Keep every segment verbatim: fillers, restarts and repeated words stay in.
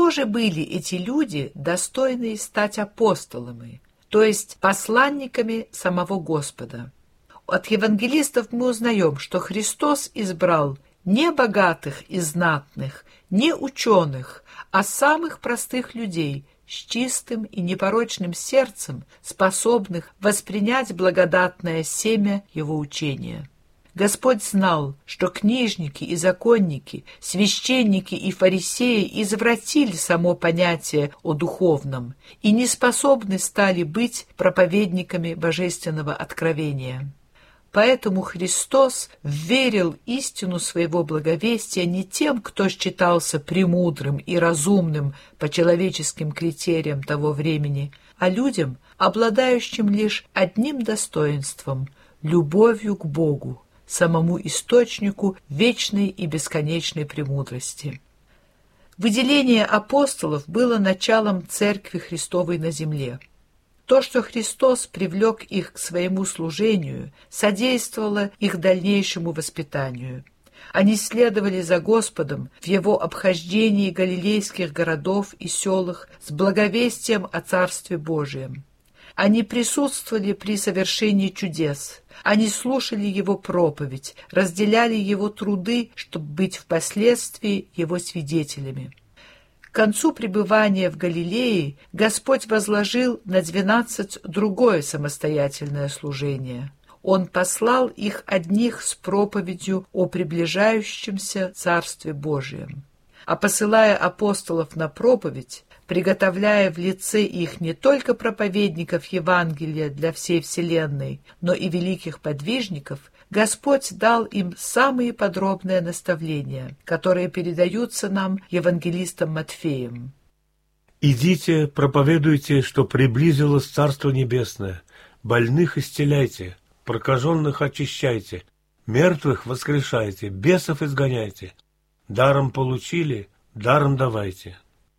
Кто же были эти люди, достойные стать апостолами, то есть посланниками самого Господа? От евангелистов мы узнаем, что Христос избрал не богатых и знатных, не ученых, а самых простых людей с чистым и непорочным сердцем, способных воспринять благодатное семя Его учения. Господь знал, что книжники и законники, священники и фарисеи извратили само понятие о духовном и не способны стали быть проповедниками божественного откровения. Поэтому Христос верил истину своего благовестия не тем, кто считался премудрым и разумным по человеческим критериям того времени, а людям, обладающим лишь одним достоинством – любовью к Богу, самому источнику вечной и бесконечной премудрости. Выделение апостолов было началом Церкви Христовой на земле. То, что Христос привлек их к своему служению, содействовало их дальнейшему воспитанию. Они следовали за Господом в Его обхождении галилейских городов и селах с благовестием о Царстве Божием. Они присутствовали при совершении чудес. Они слушали Его проповедь, разделяли Его труды, чтобы быть впоследствии Его свидетелями. К концу пребывания в Галилее Господь возложил на двенадцать другое самостоятельное служение. Он послал их одних с проповедью о приближающемся Царстве Божием. А посылая апостолов на проповедь, приготовляя в лице их не только проповедников Евангелия для всей вселенной, но и великих подвижников, Господь дал им самые подробные наставления, которые передаются нам евангелистом Матфеем. «Идите, проповедуйте, что приблизилось Царство Небесное, больных исцеляйте, прокаженных очищайте, мертвых воскрешайте, бесов изгоняйте, даром получили, даром давайте».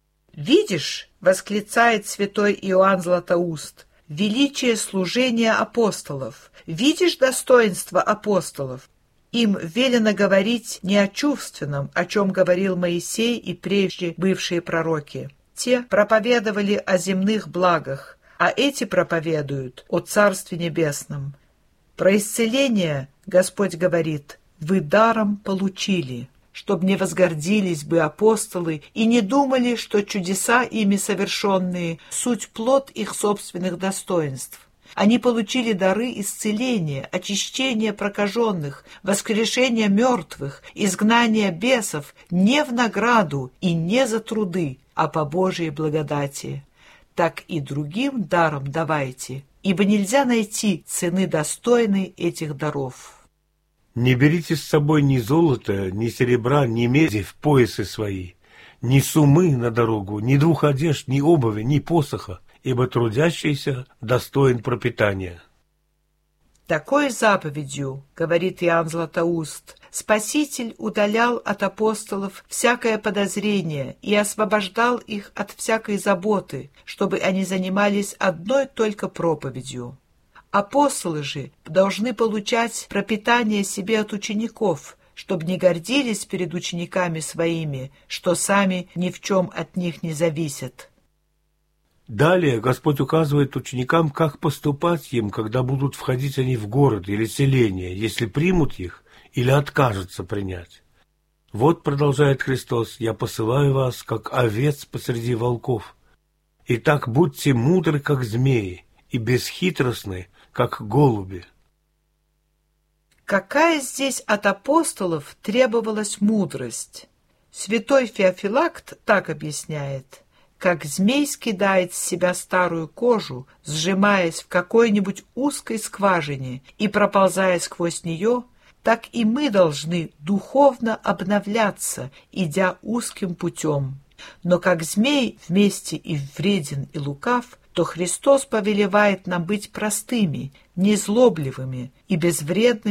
«Видишь, — восклицает святой Иоанн Златоуст, — величие служения апостолов, видишь достоинство апостолов. Им велено говорить не о чувственном, о чем говорил Моисей и прежде бывшие пророки. Те проповедовали о земных благах, а эти проповедуют о Царстве Небесном. Про исцеление Господь говорит: вы даром получили, чтоб не возгордились бы апостолы и не думали, что чудеса ими совершенные — суть плод их собственных достоинств. Они получили дары исцеления, очищения прокаженных, воскрешения мертвых, изгнания бесов не в награду и не за труды, а по Божьей благодати. Так и другим даром давайте, ибо нельзя найти цены достойной этих даров». «Не берите с собой ни золота, ни серебра, ни меди в поясы свои, ни сумы на дорогу, ни двух одежд, ни обуви, ни посоха, ибо трудящийся достоин пропитания». Такой заповедью, говорит Иоанн Златоуст, Спаситель удалял от апостолов всякое подозрение и освобождал их от всякой заботы, чтобы они занимались одной только проповедью. Апостолы же должны получать пропитание себе от учеников, чтобы не гордились перед учениками своими, что сами ни в чем от них не зависят. Далее Господь указывает ученикам, как поступать им, когда будут входить они в город или селение, если примут их или откажутся принять. «Вот, — продолжает Христос, — я посылаю вас, как овец посреди волков. Итак, будьте мудры, как змеи, и бесхитростны, как голуби». Какая здесь от апостолов требовалась мудрость? Святой Феофилакт так объясняет: как змей скидает с себя старую кожу, сжимаясь в какой-нибудь узкой скважине и проползая сквозь нее, так и мы должны духовно обновляться, идя узким путем. Но как змей вместе и вреден, и лукав, то Христос повелевает нам быть простыми, незлобливыми и безвредными